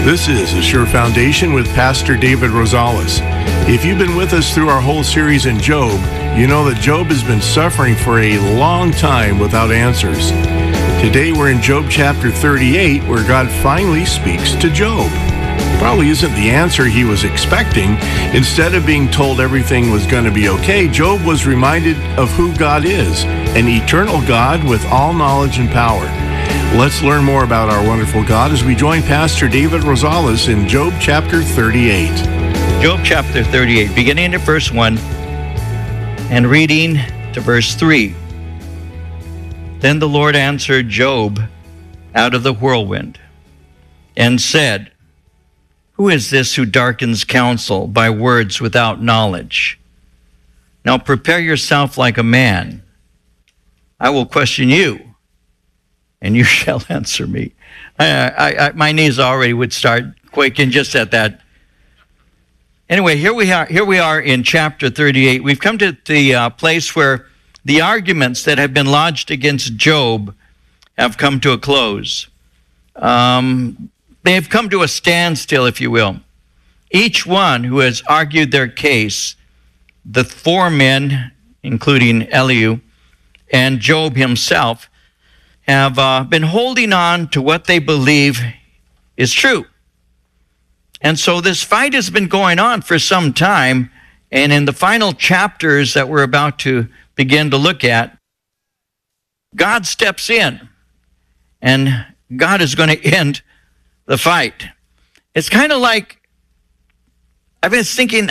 This is A Sure Foundation with Pastor David Rosales. If you've been with us through our whole series in Job, you know that Job has been suffering for a long time without answers. Today we're in Job chapter 38, where God finally speaks to Job. It probably isn't the answer he was expecting. Instead of being told everything was going to be okay, Job was reminded of who God is, an eternal God with all knowledge and power. Let's learn more about our wonderful God as we join Pastor David Rosales in Job chapter 38. Job chapter 38, beginning at verse 1 and reading to verse 3. Then the Lord answered Job out of the whirlwind and said, "Who is this who darkens counsel by words without knowledge? Now prepare yourself like a man. I will question you, and you shall answer me." My knees already would start quaking just at that. Anyway, here we are in chapter 38. We've come to the place where the arguments that have been lodged against Job have come to a close. They have come to a standstill, if you will. Each one who has argued their case, the four men, including Elihu, and Job himself, have been holding on to what they believe is true. And so this fight has been going on for some time, and in the final chapters that we're about to begin to look at, God steps in, and God is going to end the fight. It's kind of like, I've been thinking,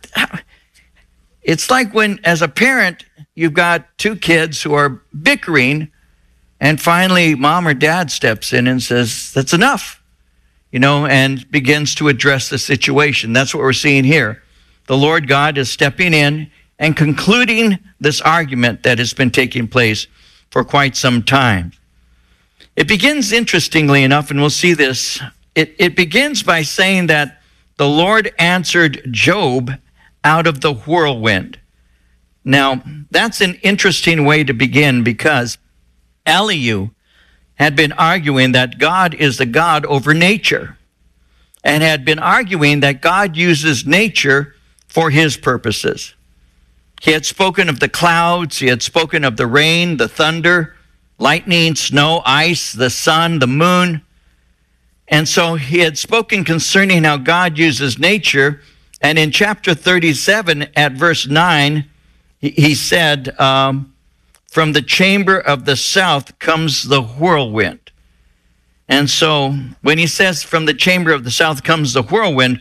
it's like when, as a parent, you've got two kids who are bickering, and finally, mom or dad steps in and says, "That's enough," and begins to address the situation. That's what we're seeing here. The Lord God is stepping in and concluding this argument that has been taking place for quite some time. It begins, interestingly enough, and we'll see this, it begins by saying that the Lord answered Job out of the whirlwind. Now, that's an interesting way to begin, because Elihu had been arguing that God is the God over nature, and had been arguing that God uses nature for his purposes. He had spoken of the clouds, he had spoken of the rain, the thunder, lightning, snow, ice, the sun, the moon. And so he had spoken concerning how God uses nature. And in chapter 37 at verse 9, he said, "From the chamber of the south comes the whirlwind." And so when he says from the chamber of the south comes the whirlwind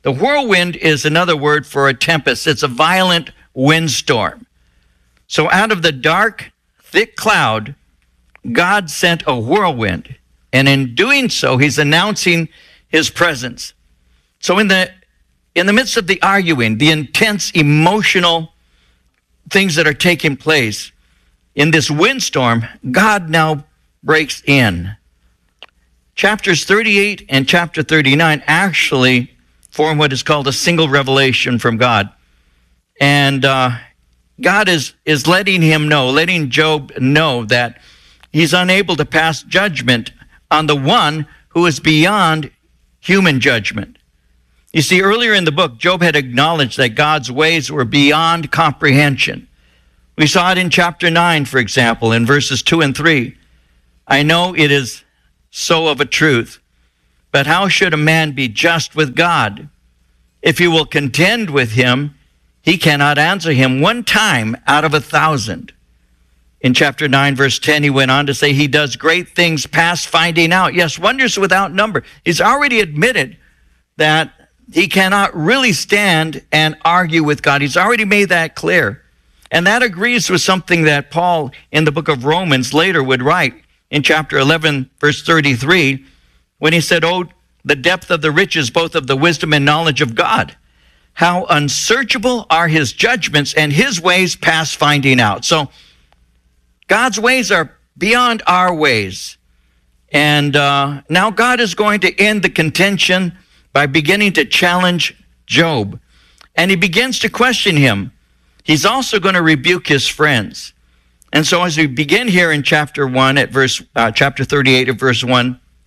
is another word for a tempest. It's a violent windstorm. So out of the dark, thick cloud, God sent a whirlwind. And in doing so, he's announcing his presence. So in the midst of the arguing, the intense emotional things that are taking place, in this windstorm, God now breaks in. Chapters 38 and chapter 39 actually form what is called a single revelation from God. And God is letting Job know that he's unable to pass judgment on the one who is beyond human judgment. You see, earlier in the book, Job had acknowledged that God's ways were beyond comprehension. We saw it in chapter 9, for example, in verses 2 and 3. "I know it is so of a truth, but how should a man be just with God? If he will contend with him, he cannot answer him 1 time out of 1,000. In chapter 9, verse 10, he went on to say, "He does great things past finding out. Yes, wonders without number." He's already admitted that he cannot really stand and argue with God. He's already made that clear. And that agrees with something that Paul in the book of Romans later would write in chapter 11, verse 33, when he said, "Oh, the depth of the riches, both of the wisdom and knowledge of God. How unsearchable are his judgments, and his ways past finding out." So God's ways are beyond our ways. And now God is going to end the contention by beginning to challenge Job. And he begins to question him. He's also going to rebuke his friends. And so as we begin here in chapter 1 at chapter 38 at verse 1,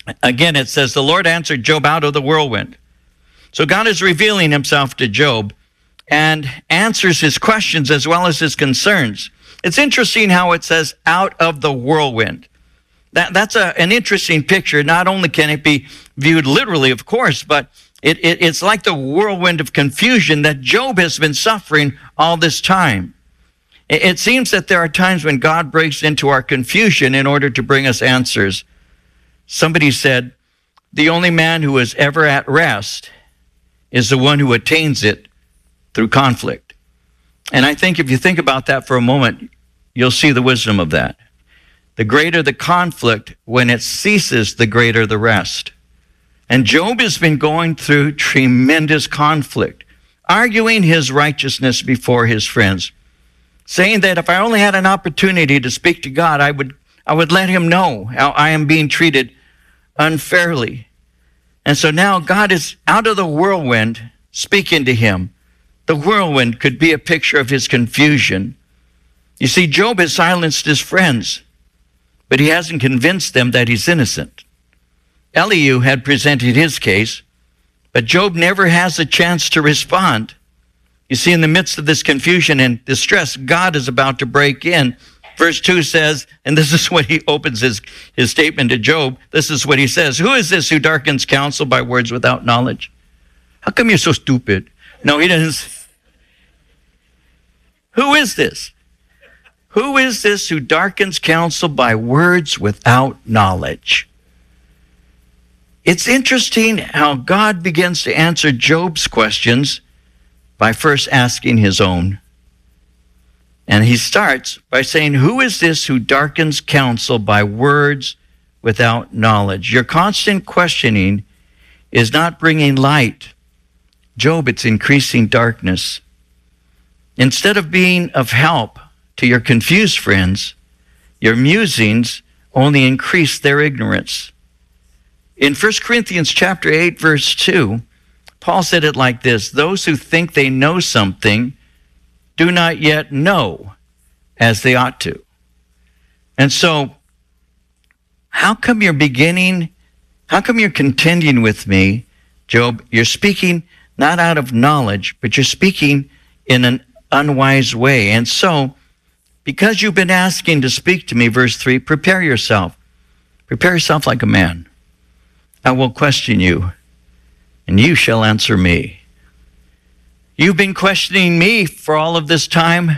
Again, it says, the Lord answered Job out of the whirlwind. So God is revealing himself to Job and answers his questions as well as his concerns. It's interesting how it says out of the whirlwind. That's an interesting picture. Not only can it be viewed literally, of course, but it's like the whirlwind of confusion that Job has been suffering all this time. It seems that there are times when God breaks into our confusion in order to bring us answers. Somebody said, the only man who is ever at rest is the one who attains it through conflict. And I think if you think about that for a moment, you'll see the wisdom of that. The greater the conflict, when it ceases, the greater the rest. And Job has been going through tremendous conflict, arguing his righteousness before his friends, saying that if I only had an opportunity to speak to God, I would let him know how I am being treated unfairly. And so now God is out of the whirlwind speaking to him. The whirlwind could be a picture of his confusion. You see, Job has silenced his friends, but he hasn't convinced them that he's innocent. Elihu had presented his case, but Job never has a chance to respond. You see, in the midst of this confusion and distress, God is about to break in. Verse 2 says, and this is what he opens his statement to Job. This is what he says. Who is this who darkens counsel by words without knowledge? How come you're so stupid? No, he doesn't. Who is this? Who is this who darkens counsel by words without knowledge? It's interesting how God begins to answer Job's questions by first asking his own. And he starts by saying, who is this who darkens counsel by words without knowledge? Your constant questioning is not bringing light. Job, it's increasing darkness. Instead of being of help to your confused friends, your musings only increase their ignorance. In 1 Corinthians chapter 8, verse 2, Paul said it like this: those who think they know something do not yet know as they ought to. And so, how come you're contending with me, Job? You're speaking not out of knowledge, but you're speaking in an unwise way. And so, because you've been asking to speak to me, verse 3, prepare yourself. Prepare yourself like a man. I will question you, and you shall answer me. You've been questioning me for all of this time,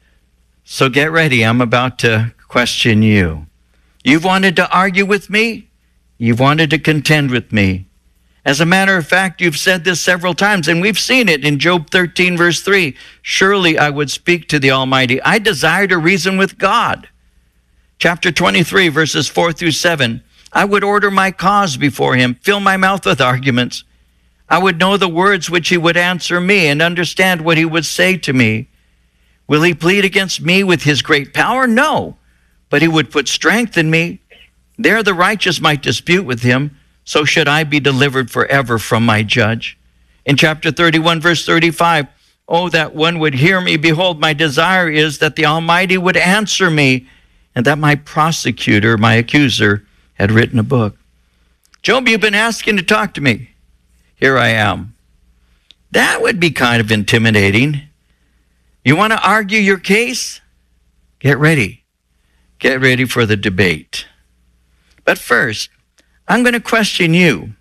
so get ready. I'm about to question you. You've wanted to argue with me. You've wanted to contend with me. As a matter of fact, you've said this several times, and we've seen it in Job 13, verse 3. Surely I would speak to the Almighty. I desire to reason with God. Chapter 23, verses 4 through 7. I would order my cause before him, fill my mouth with arguments. I would know the words which he would answer me and understand what he would say to me. Will he plead against me with his great power? No, but he would put strength in me. There the righteous might dispute with him. So should I be delivered forever from my judge. In chapter 31, verse 35, oh, that one would hear me. Behold, my desire is that the Almighty would answer me, and that my prosecutor, my accuser, had written a book. Job, you've been asking to talk to me. Here I am. That would be kind of intimidating. You want to argue your case? Get ready. Get ready for the debate. But first, I'm going to question you.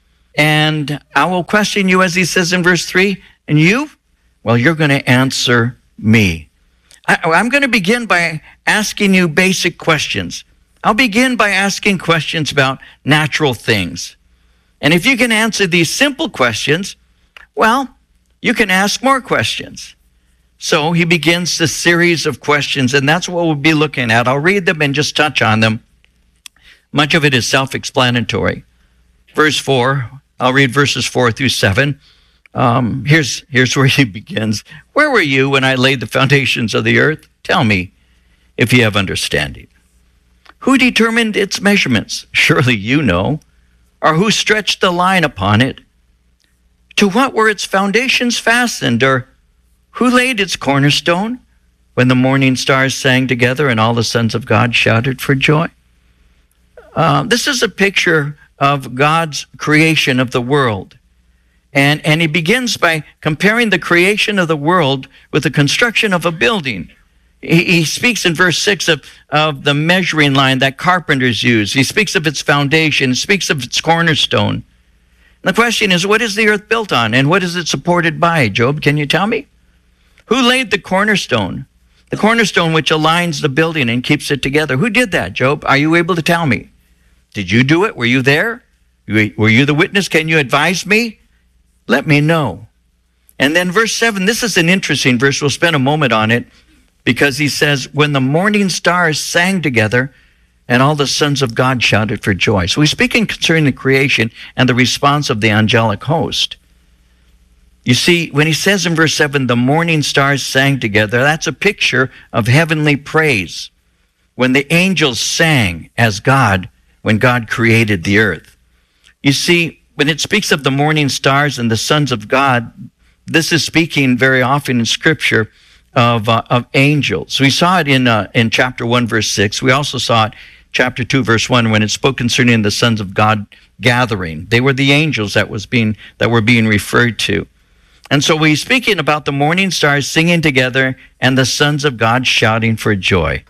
And I will question you, as he says in verse 3. And you? Well, you're going to answer me. I'm going to begin by asking you basic questions. I'll begin by asking questions about natural things. And if you can answer these simple questions, well, you can ask more questions. So he begins the series of questions, and that's what we'll be looking at. I'll read them and just touch on them. Much of it is self-explanatory. Verse 4, I'll read verses 4 through 7. Here's where he begins. Where were you when I laid the foundations of the earth? Tell me if you have understanding. Who determined its measurements? Surely you know. Or who stretched the line upon it? To what were its foundations fastened? Or who laid its cornerstone? When the morning stars sang together and all the sons of God shouted for joy. This is a picture of God's creation of the world. And he begins by comparing the creation of the world with the construction of a building. He speaks in verse 6 of the measuring line that carpenters use. He speaks of its foundation, he speaks of its cornerstone. And the question is, what is the earth built on, and what is it supported by? Job, can you tell me? Who laid the cornerstone? The cornerstone which aligns the building and keeps it together. Who did that, Job? Are you able to tell me? Did you do it? Were you there? Were you the witness? Can you advise me? Let me know. And then verse 7, this is an interesting verse. We'll spend a moment on it, because he says, when the morning stars sang together and all the sons of God shouted for joy. So he's speaking concerning the creation and the response of the angelic host. You see, when he says in verse 7, the morning stars sang together, that's a picture of heavenly praise. When the angels sang as God, when God created the earth. You see, when it speaks of the morning stars and the sons of God, this is speaking very often in Scripture of angels. We saw it in chapter 1, verse 6. We also saw it chapter 2, verse 1, when it spoke concerning the sons of God gathering. They were the angels that were being referred to. And so he's speaking about the morning stars singing together and the sons of God shouting for joy.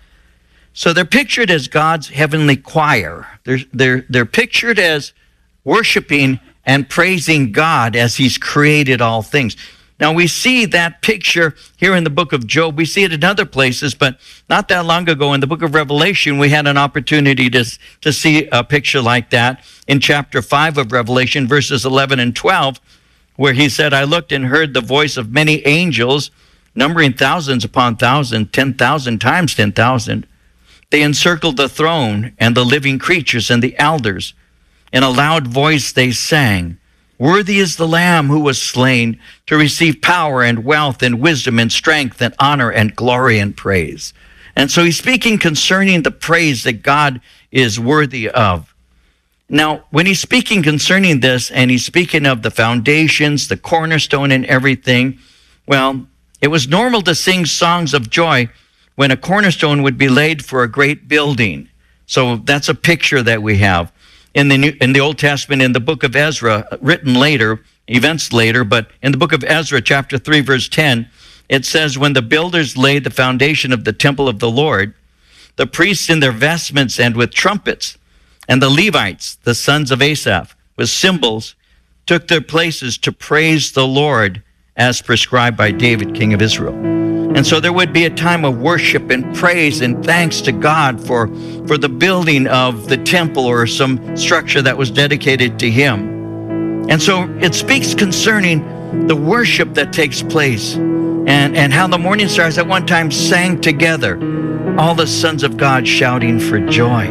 So they're pictured as God's heavenly choir. They're pictured as worshiping and praising God as he's created all things. Now, we see that picture here in the book of Job. We see it in other places, but not that long ago in the book of Revelation, we had an opportunity to see a picture like that in chapter 5 of Revelation, verses 11 and 12, where he said, I looked and heard the voice of many angels, numbering thousands upon thousands, 10,000 times 10,000. They encircled the throne and the living creatures and the elders. In a loud voice they sang, worthy is the Lamb who was slain to receive power and wealth and wisdom and strength and honor and glory and praise. And so he's speaking concerning the praise that God is worthy of. Now, when he's speaking concerning this, and he's speaking of the foundations, the cornerstone and everything, well, it was normal to sing songs of joy when a cornerstone would be laid for a great building. So that's a picture that we have. In the Old Testament, in the book of Ezra, written later, events later, but in the book of Ezra, chapter 3, verse 10, it says, when the builders laid the foundation of the temple of the Lord, the priests in their vestments and with trumpets, and the Levites, the sons of Asaph, with cymbals, took their places to praise the Lord as prescribed by David, king of Israel. And so there would be a time of worship and praise and thanks to God for the building of the temple or some structure that was dedicated to him. And so it speaks concerning the worship that takes place and how the morning stars at one time sang together, all the sons of God shouting for joy.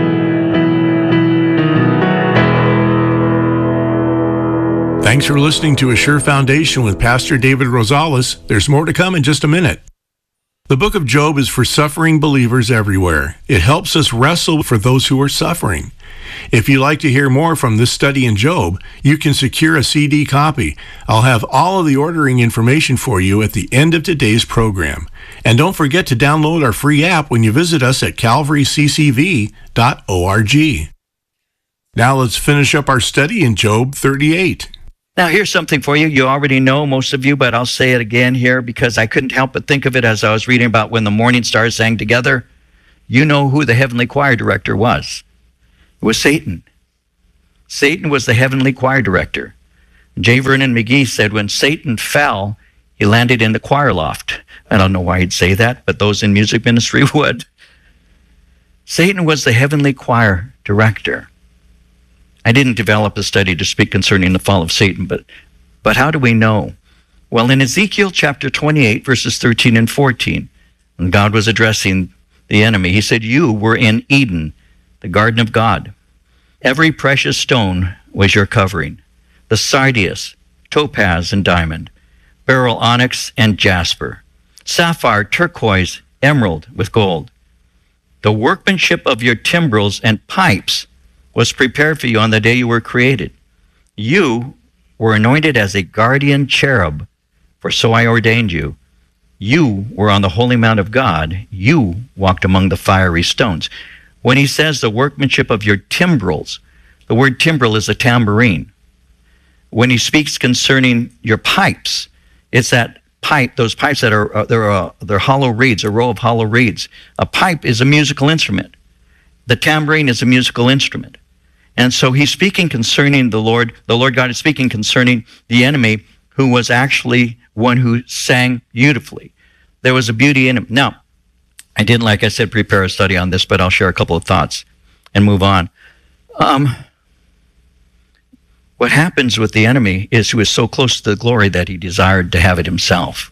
Thanks for listening to A Sure Foundation with Pastor David Rosales. There's more to come in just a minute. The book of Job is for suffering believers everywhere. It helps us wrestle for those who are suffering. If you'd like to hear more from this study in Job, you can secure a CD copy. I'll have all of the ordering information for you at the end of today's program. And don't forget to download our free app when you visit us at calvaryccv.org. Now let's finish up our study in Job 38. Now, here's something for you. You already know, most of you, but I'll say it again here because I couldn't help but think of it as I was reading about when the morning stars sang together. You know who the heavenly choir director was. It was Satan. Satan was the heavenly choir director. J. Vernon McGee said when Satan fell, he landed in the choir loft. I don't know why he'd say that, but those in music ministry would. Satan was the heavenly choir director. I didn't develop a study to speak concerning the fall of Satan, but how do we know? Well, in Ezekiel chapter 28, verses 13 and 14, when God was addressing the enemy, he said, you were in Eden, the garden of God. Every precious stone was your covering, the sardius, topaz, and diamond, beryl, onyx, and jasper, sapphire, turquoise, emerald with gold. The workmanship of your timbrels and pipes was prepared for you on the day you were created. You were anointed as a guardian cherub, for so I ordained you. You were on the holy mount of God. You walked among the fiery stones. When he says the workmanship of your timbrels, The word timbrel is a tambourine. When he speaks concerning your pipes, it's that pipe, those pipes that are they're hollow reeds, a row of hollow reeds. A pipe is a musical instrument. The tambourine is a musical instrument. And so he's speaking concerning the Lord God is speaking concerning the enemy, who was actually one who sang beautifully. There was a beauty in him. Now, I didn't, like I said, prepare a study on this, but I'll share a couple of thoughts and move on. What happens with the enemy is he was so close to the glory that he desired to have it himself.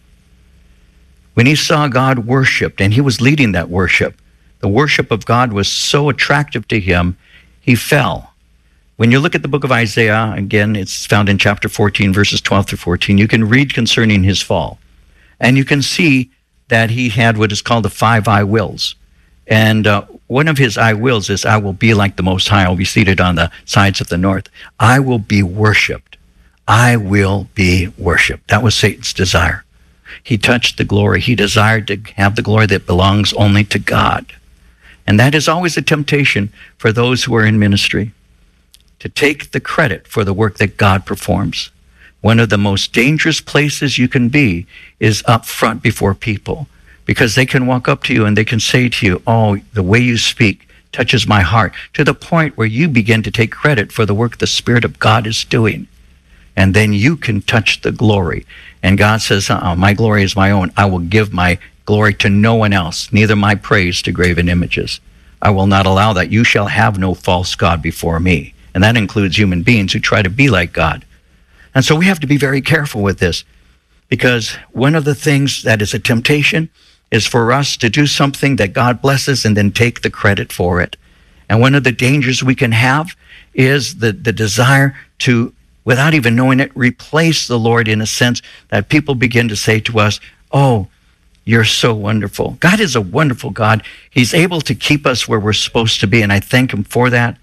When he saw God worshipped, and he was leading that worship, the worship of God was so attractive to him, he fell. When you look at the book of Isaiah, again, it's found in chapter 14, verses 12 through 14, you can read concerning his fall. And you can see that he had what is called the 5 I wills. And one of his I wills is, I will be like the Most High. I will be seated on the sides of the north. I will be worshipped. I will be worshipped. That was Satan's desire. He touched the glory. He desired to have the glory that belongs only to God. And that is always a temptation for those who are in ministry, to take the credit for the work that God performs. One of the most dangerous places you can be is up front before people, because they can walk up to you and they can say to you, oh, the way you speak touches my heart, to the point where you begin to take credit for the work the Spirit of God is doing. And then you can touch the glory. And God says, my glory is my own. I will give my glory to no one else, neither my praise to graven images. I will not allow that. You shall have no false God before me. And that includes human beings who try to be like God. And so we have to be very careful with this, because one of the things that is a temptation is for us to do something that God blesses and then take the credit for it. And one of the dangers we can have is the desire to, without even knowing it, replace the Lord, in a sense that people begin to say to us, oh, you're so wonderful. God is a wonderful God. He's able to keep us where we're supposed to be, and I thank him for that.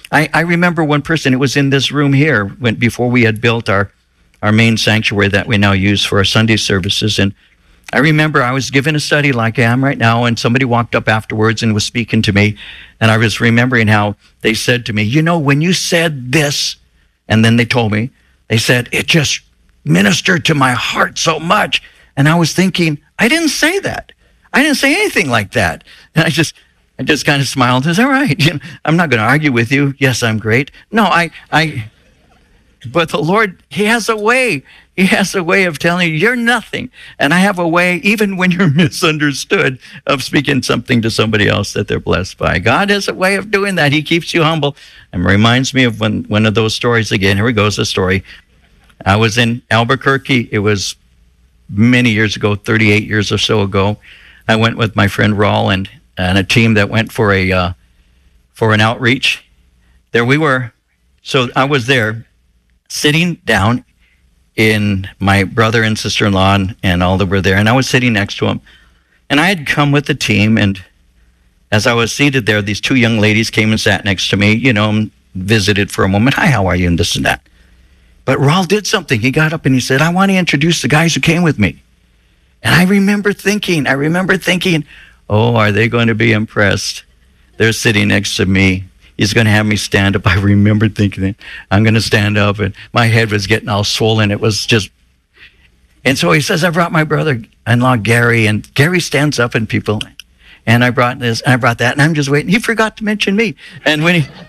I remember one person, it was in this room here, before we had built our main sanctuary that we now use for our Sunday services. And I remember I was given a study like I am right now, and somebody walked up afterwards and was speaking to me, and I was remembering how they said to me, you know, when you said this, and then they told me, they said, it just ministered to my heart so much. And I was thinking, I didn't say that. I didn't say anything like that. And I just kind of smiled and said, all right, you know, I'm not going to argue with you. Yes, I'm great. No, but the Lord, he has a way. He has a way of telling you, you're nothing. And I have a way, even when you're misunderstood, of speaking something to somebody else that they're blessed by. God has a way of doing that. He keeps you humble. And reminds me of one of those stories again. Here we go, a story. I was in Albuquerque. It was many years ago, 38 years or so ago. I went with my friend Raul and a team that went for an outreach. There we were. So I was there, sitting down in my brother and sister-in-law and all that were there, and I was sitting next to them. And I had come with the team, and as I was seated there, these 2 young ladies came and sat next to me, you know, and visited for a moment. Hi, how are you? And this and that. But Raul did something. He got up and he said, I want to introduce the guys who came with me. And I remember thinking, oh, are they going to be impressed? They're sitting next to me. He's going to have me stand up. I remember thinking that I'm going to stand up, and my head was getting all swollen. It was just, and so he says, I brought my brother-in-law, Gary, and Gary stands up and people, and I brought this, and I brought that, and I'm just waiting. He forgot to mention me. And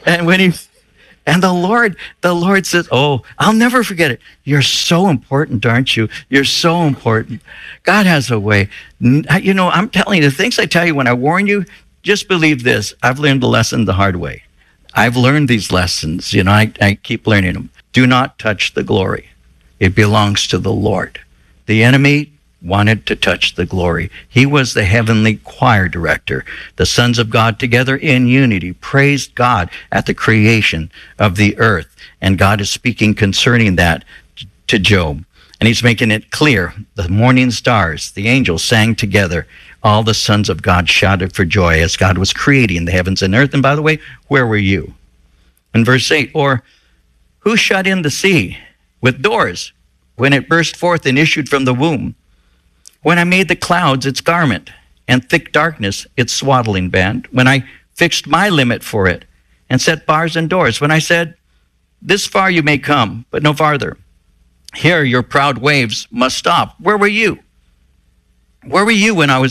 the Lord says, oh, I'll never forget it. You're so important, aren't you? You're so important. God has a way. You know, I'm telling you, the things I tell you when I warn you, just believe this. I've learned the lesson the hard way. I've learned these lessons. You know, I keep learning them. Do not touch the glory. It belongs to the Lord. The enemy wanted to touch the glory. He was the heavenly choir director. The sons of God together in unity praised God at the creation of the earth. And God is speaking concerning that to Job. And he's making it clear. The morning stars, the angels sang together. All the sons of God shouted for joy as God was creating the heavens and earth. And by the way, where were you? In verse 8, or who shut in the sea with doors when it burst forth and issued from the womb? When I made the clouds its garment, and thick darkness its swaddling band, when I fixed my limit for it, and set bars and doors. When I said, this far you may come, but no farther. Here your proud waves must stop. Where were you? Where were you when I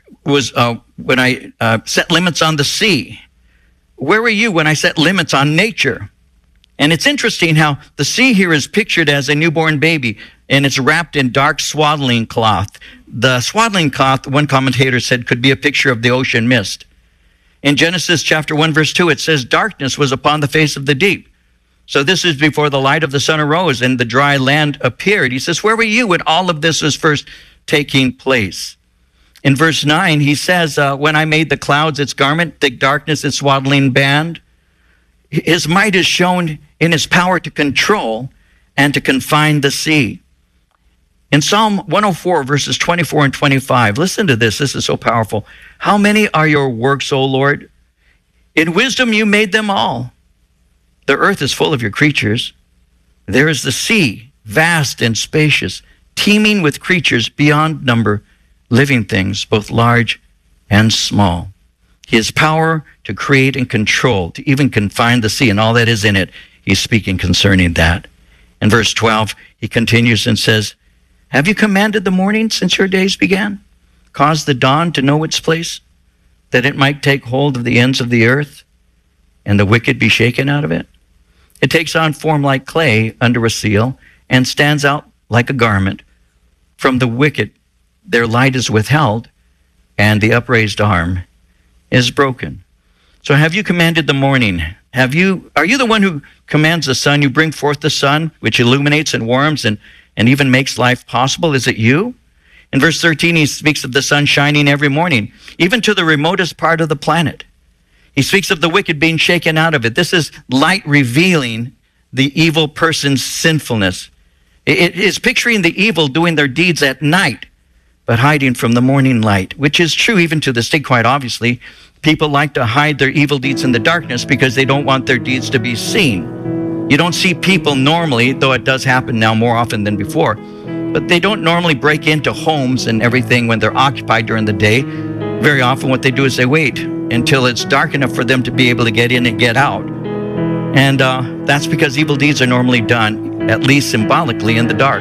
set limits on the sea? Where were you when I set limits on nature? And it's interesting how the sea here is pictured as a newborn baby, and it's wrapped in dark swaddling cloth. The swaddling cloth, one commentator said, could be a picture of the ocean mist. In Genesis chapter 1, verse 2, it says, darkness was upon the face of the deep. So this is before the light of the sun arose and the dry land appeared. He says, where were you when all of this was first taking place? In verse 9, he says, when I made the clouds its garment, thick darkness its swaddling band. His might is shown in his power to control and to confine the sea. In Psalm 104, verses 24 and 25, listen to this. This is so powerful. How many are your works, O Lord? In wisdom you made them all. The earth is full of your creatures. There is the sea, vast and spacious, teeming with creatures beyond number, living things, both large and small. His power to create and control, to even confine the sea and all that is in it, he's speaking concerning that. In verse 12, he continues and says, have you commanded the morning since your days began? Caused the dawn to know its place, that it might take hold of the ends of the earth, and the wicked be shaken out of it? It takes on form like clay under a seal, and stands out like a garment. From the wicked their light is withheld, and the upraised arm is broken. So have you commanded the morning? Are you the one who commands the sun? You bring forth the sun, which illuminates and warms and even makes life possible. Is it you? In verse 13, he speaks of the sun shining every morning, even to the remotest part of the planet. He speaks of the wicked being shaken out of it. This is light revealing the evil person's sinfulness. It is picturing the evil doing their deeds at night, but hiding from the morning light, which is true even to this day, quite obviously. People like to hide their evil deeds in the darkness because they don't want their deeds to be seen. You don't see people normally, though it does happen now more often than before, but they don't normally break into homes and everything when they're occupied during the day. Very often what they do is they wait until it's dark enough for them to be able to get in and get out. And that's because evil deeds are normally done, at least symbolically, in the dark.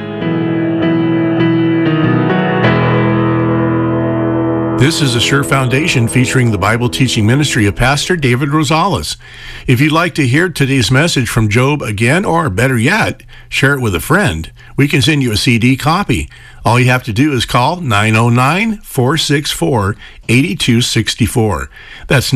This is a Sure Foundation featuring the Bible teaching ministry of Pastor David Rosales. If you'd like to hear today's message from Job again, or better yet, share it with a friend, we can send you a CD copy. All you have to do is call 909-464-8264. That's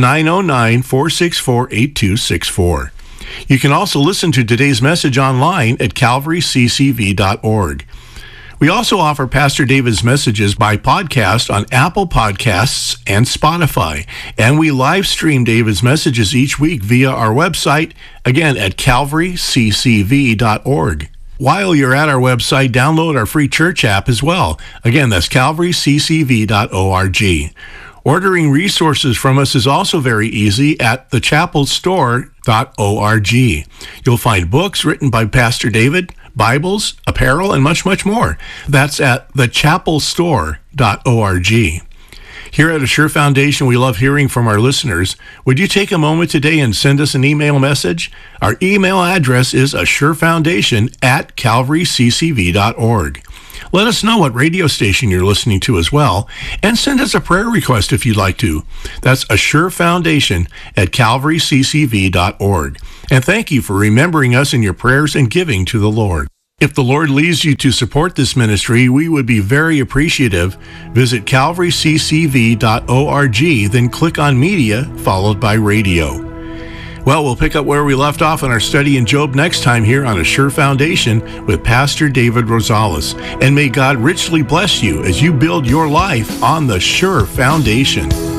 909-464-8264. You can also listen to today's message online at calvaryccv.org. We also offer Pastor David's messages by podcast on Apple Podcasts and Spotify. And we live stream David's messages each week via our website, again at calvaryccv.org. While you're at our website, download our free church app as well. Again, that's calvaryccv.org. Ordering resources from us is also very easy at thechapelstore.org. You'll find books written by Pastor David, Bibles, apparel, and much, much more. That's at thechapelstore.org. Here at Assure Foundation, we love hearing from our listeners. Would you take a moment today and send us an email message? Our email address is assurefoundation@calvaryccv.org. Let us know what radio station you're listening to as well, and send us a prayer request if you'd like to. That's assurefoundation@calvaryccv.org. And thank you for remembering us in your prayers and giving to the Lord. If the Lord leads you to support this ministry, we would be very appreciative. Visit calvaryccv.org, then click on Media, followed by Radio. Well, we'll pick up where we left off in our study in Job next time here on Assure Foundation with Pastor David Rosales. And may God richly bless you as you build your life on the Sure Foundation.